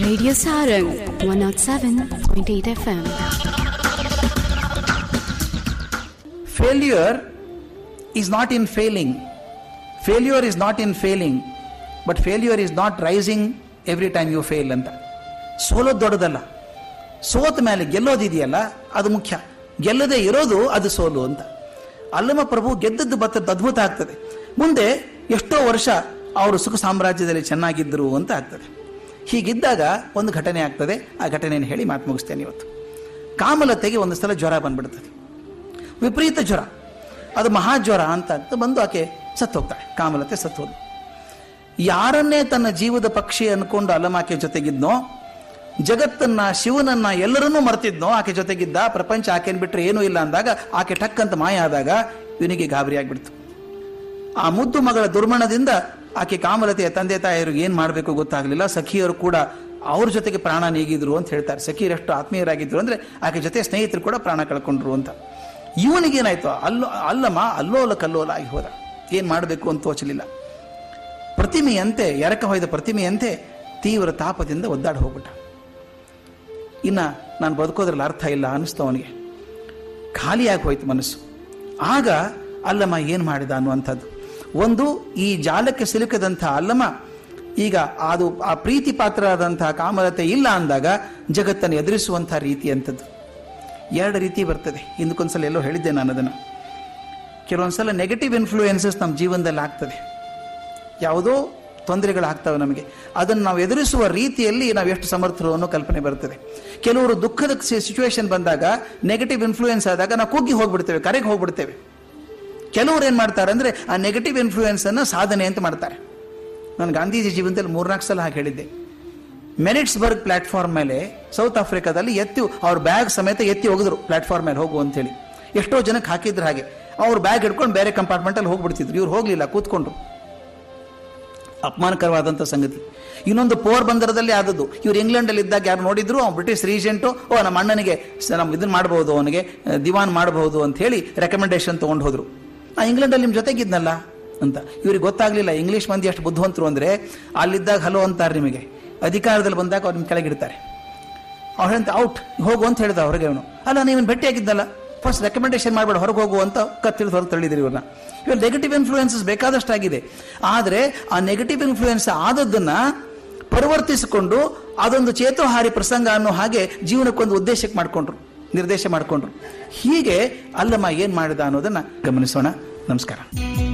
Radio Sarang 107.8 FM. Failure is not in failing. Failure is not in failing. But failure is not rising every time you fail ಅಂತ. ಸೋಲೋದು ದೊಡ್ಡದಲ್ಲ, ಸೋತ ಮೇಲೆ ಗೆಲ್ಲೋದಿದೆಯಲ್ಲ ಅದು ಮುಖ್ಯ. ಗೆಲ್ಲದೆ ಇರೋದು ಅದು ಸೋಲು ಅಂತ. ಅಲ್ಲಮ ಪ್ರಭು ಗೆದ್ದದ್ದು ಬತ್ತದ್ದು ಅದ್ಭುತ ಆಗ್ತದೆ. ಮುಂದೆ ಎಷ್ಟೋ ವರ್ಷ ಅವರು ಸುಖ ಸಾಮ್ರಾಜ್ಯದಲ್ಲಿ ಚೆನ್ನಾಗಿದ್ದರು ಅಂತ ಆಗ್ತದೆ. ಹೀಗಿದ್ದಾಗ ಒಂದು ಘಟನೆ ಆಗ್ತದೆ. ಆ ಘಟನೆಯನ್ನು ಹೇಳಿ ಮಾತು ಮುಗಿಸ್ತೇನೆ ಇವತ್ತು. ಕಾಮಲತೆಗೆ ಒಂದು ಸಲ ಜ್ವರ ಬಂದ್ಬಿಡ್ತದೆ, ವಿಪರೀತ ಜ್ವರ, ಅದು ಮಹಾಜ್ವರ ಅಂತ ಬಂದು ಆಕೆ ಸತ್ತು ಹೋಗ್ತಾಳೆ. ಕಾಮಲತೆ ಸತ್ತು ಹೋದ. ಯಾರನ್ನೇ ತನ್ನ ಜೀವದ ಪಕ್ಷಿ ಅನ್ಕೊಂಡು ಅಲ್ಲಮಾಕೆ ಜೊತೆಗಿದ್ನೋ, ಜಗತ್ತನ್ನ ಶಿವನನ್ನ ಎಲ್ಲರನ್ನೂ ಮರ್ತಿದ್ನೋ, ಆಕೆ ಜೊತೆಗಿದ್ದ. ಪ್ರಪಂಚ ಆಕೆನ್ ಬಿಟ್ಟರೆ ಏನೂ ಇಲ್ಲ ಅಂದಾಗ ಆಕೆ ಟಕ್ ಅಂತ ಮಾಯ ಆದಾಗ ಇವನಿಗೆ ಗಾಬರಿ ಆಗ್ಬಿಡ್ತು. ಆ ಮುದ್ದು ಮಗಳ ದುರ್ಮರಣದಿಂದ ಆಕೆ ಕಾಮಲತೆಯ ತಂದೆ ತಾಯಿಯರು ಏನ್ ಮಾಡಬೇಕು ಗೊತ್ತಾಗ್ಲಿಲ್ಲ. ಸಖಿಯರು ಕೂಡ ಅವ್ರ ಜೊತೆಗೆ ಪ್ರಾಣ ನೀಗಿದ್ರು ಅಂತ ಹೇಳ್ತಾರೆ. ಸಖಿಯರಷ್ಟು ಆತ್ಮೀಯರಾಗಿದ್ರು ಅಂದ್ರೆ ಆಕೆ ಜೊತೆ ಸ್ನೇಹಿತರು ಕೂಡ ಪ್ರಾಣ ಕಳ್ಕೊಂಡ್ರು ಅಂತ. ಇವನಿಗೇನಾಯ್ತು, ಅಲ್ಲಮ ಅಲ್ಲೋಲ ಕಲ್ಲೋಲ ಆಗಿ ಹೋದ. ಏನ್ ಮಾಡಬೇಕು ಅಂತ ತೋಚಲಿಲ್ಲ. ಪ್ರತಿಮೆಯಂತೆ, ಎರಕ ಹೊಯ್ದ ಪ್ರತಿಮೆಯಂತೆ ತೀವ್ರ ತಾಪದಿಂದ ಒದ್ದಾಡಿ ಹೋಗ್ಬಿಟ್ಟ. ಇನ್ನ ನಾನು ಬದುಕೋದ್ರಲ್ಲಿ ಅರ್ಥ ಇಲ್ಲ ಅನ್ನಿಸ್ತು ಅವನಿಗೆ. ಖಾಲಿಯಾಗಿ ಹೋಯ್ತು ಮನಸ್ಸು. ಆಗ ಅಲ್ಲಮ ಏನ್ ಮಾಡಿದ ಅನ್ನುವಂಥದ್ದು. ಒಂದು, ಈ ಜಾಲಕ್ಕೆ ಸಿಲುಕದಂತಹ ಅಲ್ಲಮ ಈಗ ಅದು ಆ ಪ್ರೀತಿ ಪಾತ್ರರಾದಂತಹ ಕಾಮಲತೆ ಇಲ್ಲ ಅಂದಾಗ ಜಗತ್ತನ್ನು ಎದುರಿಸುವಂತಹ ರೀತಿ ಅಂತದ್ದು. ಎರಡು ರೀತಿ ಬರ್ತದೆ. ಹಿಂದಕ್ಕೊಂದ್ಸಲ ಎಲ್ಲೋ ಹೇಳಿದ್ದೆ ನಾನು ಅದನ್ನು. ಕೆಲವೊಂದ್ಸಲ ನೆಗೆಟಿವ್ ಇನ್ಫ್ಲೂಯೆನ್ಸಸ್ ನಮ್ಮ ಜೀವನದಲ್ಲಿ ಆಗ್ತದೆ. ಯಾವುದೋ ತೊಂದರೆಗಳಾಗ್ತವೆ ನಮಗೆ. ಅದನ್ನು ನಾವು ಎದುರಿಸುವ ರೀತಿಯಲ್ಲಿ ನಾವು ಎಷ್ಟು ಸಮರ್ಥರು ಅನ್ನೋ ಕಲ್ಪನೆ ಬರ್ತದೆ. ಕೆಲವರು ದುಃಖದ ಸಿಚುವೇಶನ್ ಬಂದಾಗ, ನೆಗೆಟಿವ್ ಇನ್ಫ್ಲೂಯೆನ್ಸ್ ಆದಾಗ ನಾವು ಕುಗ್ಗಿ ಹೋಗ್ಬಿಡ್ತೇವೆ, ಕರೆಗೆ ಹೋಗ್ಬಿಡ್ತೇವೆ. ಕೆಲವರು ಏನ್ ಮಾಡ್ತಾರೆ ಅಂದ್ರೆ ಆ ನೆಗೆಟಿವ್ ಇನ್ಫ್ಲೂಯೆನ್ಸ್ ಅನ್ನು ಸಾಧನೆ ಅಂತ ಮಾಡ್ತಾರೆ. ನಾನು ಗಾಂಧೀಜಿ ಜೀವನದಲ್ಲಿ 4-4 ಸಲ ಹಾಗೆ ಹೇಳಿದ್ದೆ. ಮೆರಿಟ್ಸ್ಬರ್ಗ್ ಪ್ಲಾಟ್ಫಾರ್ಮ್ ಮೇಲೆ ಸೌತ್ ಆಫ್ರಿಕಾದಲ್ಲಿ ಅವ್ರ ಬ್ಯಾಗ್ ಸಮೇತ ಎತ್ತಿ ಹೋಗಿದ್ರು ಪ್ಲಾಟ್ಫಾರ್ಮ್ ಮೇಲೆ ಹೋಗು ಅಂತ ಹೇಳಿ. ಎಷ್ಟೋ ಜನಕ್ಕೆ ಹಾಕಿದ್ರು ಹಾಗೆ. ಅವ್ರು ಬ್ಯಾಗ್ ಹಿಡ್ಕೊಂಡು ಬೇರೆ ಕಂಪಾರ್ಟ್ಮೆಂಟ್ ಅಲ್ಲಿ ಹೋಗ್ಬಿಡ್ತಿದ್ರು. ಇವ್ರು ಹೋಗ್ಲಿಲ್ಲ, ಕೂತ್ಕೊಂಡ್ರು. ಅಪಮಾನಕರವಾದಂಥ ಸಂಗತಿ. ಇನ್ನೊಂದು ಪೋರ್ಬಂದರದಲ್ಲಿ ಆದದ್ದು. ಇವ್ರು ಇಂಗ್ಲೆಂಡ್ ಅಲ್ಲಿ ಇದ್ದಾಗ ಯಾರು ನೋಡಿದ್ರು, ಅವ್ನು ಬ್ರಿಟಿಷ್ ರೀಜೆಂಟು, ನಮ್ಮ ಅಣ್ಣನಿಗೆ ಇದನ್ನ ಮಾಡಬಹುದು, ಅವನಿಗೆ ದಿವಾನ್ ಮಾಡಬಹುದು ಅಂತ ಹೇಳಿ ರೆಕಮೆಂಡೇಶನ್ ತಗೊಂಡು ಹೋದ್ರು. ಇಂಗ್ಲೆಂಡ್ ಅಲ್ಲಿ ನಿಮ್ ಜೊತೆಗಿದ್ನಲ್ಲ ಅಂತ. ಇವ್ರಿಗೆ ಗೊತ್ತಾಗ್ಲಿಲ್ಲ ಇಂಗ್ಲಿಷ್ ಮಂದಿ ಎಷ್ಟು ಬುದ್ಧಿವಂತರು ಅಂದ್ರೆ, ಅಲ್ಲಿದ್ದಾಗ ಹಲೋ ಅಂತಾರೆ ನಿಮಗೆ, ಅಧಿಕಾರದಲ್ಲಿ ಬಂದಾಗ ಅವ್ರು ನಿಮ್ ಕೆಳಗಿಡ್ತಾರೆ. ಅವ್ರಂತ ಔಟ್ ಹೋಗು ಅಂತ ಹೇಳಿದ ಹೊರಗೆ. ಅವನು ಅಲ್ಲ, ನೀವನ್ ಭೇಟಿಯಾಗಿದ್ದಲ್ಲ, ಫಸ್ಟ್ ರೆಕಮೆಂಡೇಶನ್ ಮಾಡಬೇಡ, ಹೊರಗೆ ಹೋಗು ಅಂತ ಕತ್ತಿಳಿದು ಹೊರಗೆ ತಳ್ಳಿದ್ರಿ ಇವ್ರನ್ನ. ಇವಾಗ ನೆಗೆಟಿವ್ ಇನ್ಫ್ಲೂಯೆನ್ಸಸ್ ಬೇಕಾದಷ್ಟಾಗಿದೆ. ಆದರೆ ಆ ನೆಗೆಟಿವ್ ಇನ್ಫ್ಲೂಯೆನ್ಸ್ ಆದದ್ದನ್ನ ಪರಿವರ್ತಿಸಿಕೊಂಡು ಅದೊಂದು ಚೇತೋಹಾರಿ ಪ್ರಸಂಗ ಅನ್ನೋ ಹಾಗೆ ಜೀವನಕ್ಕೊಂದು ಉದ್ದೇಶಕ್ಕೆ ಮಾಡಿಕೊಂಡ್ರು, ನಿರ್ದೇಶ ಮಾಡಿಕೊಂಡ್ರು. ಹೀಗೆ ಅಲ್ಲಮ ಏನ್ ಮಾಡಿದ ಅನ್ನೋದನ್ನ ಗಮನಿಸೋಣ. ನಮಸ್ಕಾರ.